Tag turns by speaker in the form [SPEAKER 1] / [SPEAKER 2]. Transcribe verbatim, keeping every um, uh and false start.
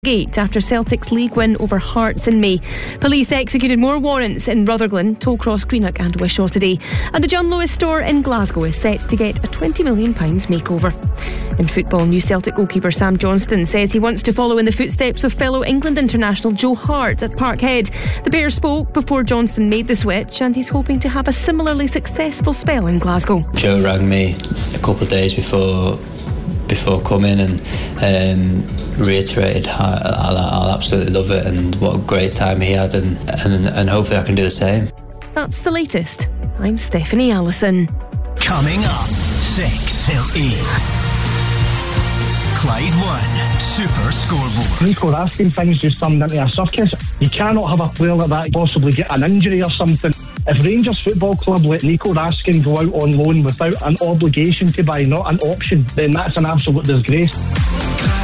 [SPEAKER 1] Gate after Celtic's league win over Hearts in May. Police executed more warrants in Rutherglen, Tollcross, Greenock and Wishaw today. And the John Lewis store in Glasgow is set to get a twenty million pounds makeover. In football, new Celtic goalkeeper Sam Johnston says he wants to follow in the footsteps of fellow England international Joe Hart at Parkhead. The Bears spoke before Johnston made the switch, and he's hoping to have a similarly successful spell in Glasgow.
[SPEAKER 2] Joe rang me a couple of days before before coming and um, reiterated how I'll, I'll absolutely love it and what a great time he had, and, and, and hopefully I can do the same.
[SPEAKER 1] That's the latest. I'm Stephanie Allison.
[SPEAKER 3] Coming up, six till eight. Clyde One Super Scoreboard.
[SPEAKER 4] Nico Raskin things just turned into a circus. You cannot have a player like that possibly get an injury or something. If Rangers Football Club let Nico Raskin go out on loan without an obligation to buy, not an option, then that's an absolute disgrace.